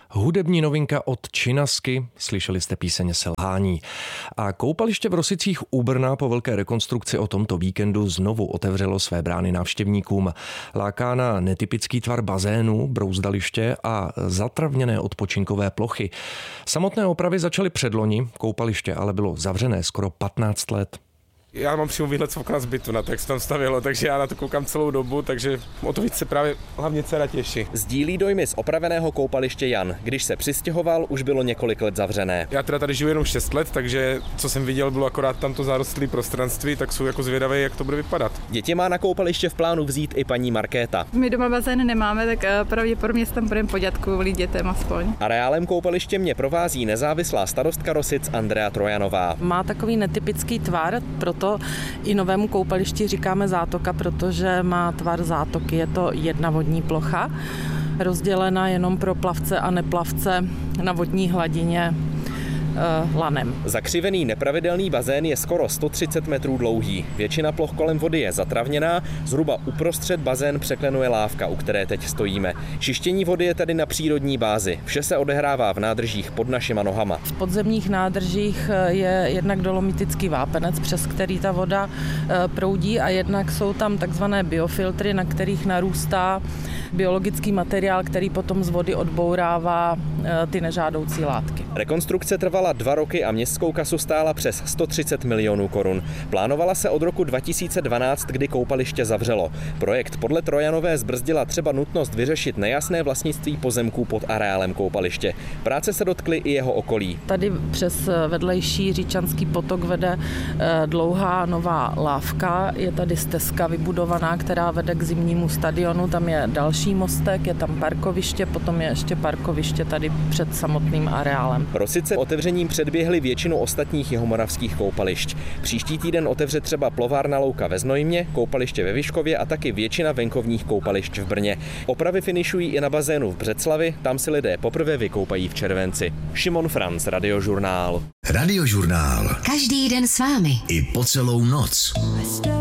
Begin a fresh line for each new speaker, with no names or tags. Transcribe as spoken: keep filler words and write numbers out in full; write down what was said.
Hudební novinka od Činasky, slyšeli jste píseň Selhání. A koupaliště v Rosicích u Brna po velké rekonstrukci o tomto víkendu znovu otevřelo své brány návštěvníkům. Láká na netypický tvar bazénu, brouzdaliště a zatravněné odpočinkové plochy. Samotné opravy začaly předloni, koupaliště ale bylo zavřené skoro patnáct let.
Já mám přímo výhled z okna z bytu, na to, jak se tam stavělo, takže já na to koukám celou dobu, takže o to víc se právě hlavně dcera těší.
Sdílí dojmy z opraveného koupaliště Jan. Když se přistěhoval, už bylo několik let zavřené.
Já teda tady žiju jenom šest let, takže co jsem viděl, bylo akorát tamto zarostlé prostranství, tak jsou jako zvědavé, jak to bude vypadat.
Děti má na koupaliště v plánu vzít i paní Markéta.
My doma bazén nemáme, tak pravděpodobně se tam budeme podívat kvůli dětem aspoň.
Areálem koupaliště mě provází nezávislá starostka Rosic Andrea Trojanová.
Má takový netypický tvar, proto i novému koupališti říkáme zátoka, protože má tvar zátoky. Je to jedna vodní plocha, rozdělená jenom pro plavce a neplavce na vodní hladině lanem.
Zakřivený nepravidelný bazén je skoro sto třicet metrů dlouhý. Většina ploch kolem vody je zatravněná, zhruba uprostřed bazén překlenuje lávka, u které teď stojíme. Čištění vody je tady na přírodní bázi. Vše se odehrává v nádržích pod našima nohama.
V podzemních nádržích je jednak dolomitický vápenec, přes který ta voda proudí, a jednak jsou tam takzvané biofiltry, na kterých narůstá biologický materiál, který potom z vody odbourává ty nežádoucí látky.
Rekonstrukce trvala dva roky a městskou kasu stála přes sto třicet milionů korun. Plánovala se od roku dva tisíce dvanáct, kdy koupaliště zavřelo. Projekt podle Trojanové zbrzdila třeba nutnost vyřešit nejasné vlastnictví pozemků pod areálem koupaliště. Práce se dotkly i jeho okolí.
Tady přes vedlejší Říčanský potok vede dlouhá nová lávka. Je tady stezka vybudovaná, která vede k zimnímu stadionu. Tam je další mostek, je tam parkoviště, potom je ještě parkoviště tady před samotným areálem.
Rosice otevřením předběhly většinu ostatních jihomoravských koupališť. Příští týden otevře třeba plovárna Louka ve Znojmě, koupaliště ve Vyškově a taky většina venkovních koupališť v Brně. Opravy finišují i na bazénu v Břeclavi, tam si lidé poprvé vykoupají v červenci. Šimon Franc, Radiožurnál.
Radiožurnál.
Každý den s vámi.
I po celou noc.